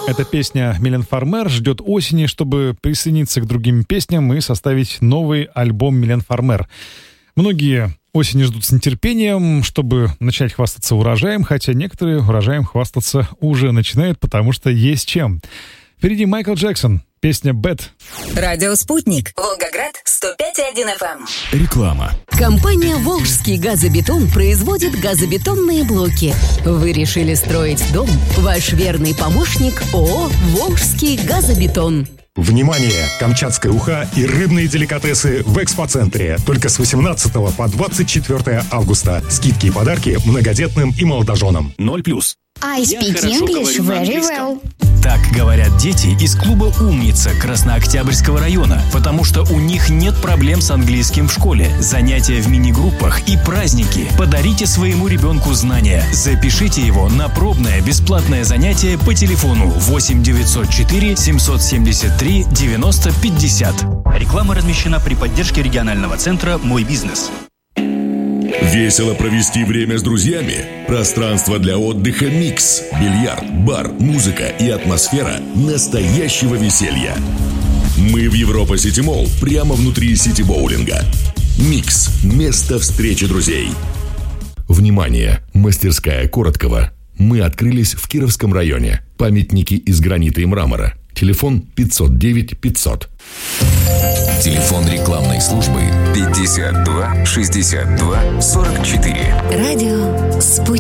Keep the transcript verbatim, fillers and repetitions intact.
Эта песня Милен Фармер ждет осени, чтобы присоединиться к другим песням и составить новый альбом Милен Фармер. Многие осени ждут с нетерпением, чтобы начать хвастаться урожаем, хотя некоторые урожаем хвастаться уже начинают, потому что есть чем. Впереди Майкл Джексон, песня «Bad». Радио «Спутник», Волгоград, сто пять и один эф эм. Реклама. Компания «Волжский газобетон» производит газобетонные блоки. Вы решили строить дом? Ваш верный помощник ООО «Волжский газобетон». Внимание! Камчатская уха и рыбные деликатесы в экспоцентре. Только с восемнадцатого по двадцать четвёртое августа. Скидки и подарки многодетным и молодоженам. Ноль плюс. I speak English very well. Так говорят дети из клуба «Умница» Краснооктябрьского района, потому что у них нет проблем с английским в школе, занятия в мини-группах и праздники. Подарите своему ребенку знания. Запишите его на пробное бесплатное занятие по телефону восемь девятьсот четыре семьсот семьдесят три девяносто пятьдесят. Реклама размещена при поддержке регионального центра «Мой бизнес». Весело провести время с друзьями? Пространство для отдыха «Микс». Бильярд, бар, музыка и атмосфера настоящего веселья. Мы в Европа Сити Молл, прямо внутри сити-боулинга. «Микс» – место встречи друзей. Внимание! Мастерская Короткова. Мы открылись в Кировском районе. Памятники из гранита и мрамора. Телефон пятьсот девять пятьсот. Телефон рекламной службы пятьдесят два шестьдесят два сорок четыре. Радио «Спутник».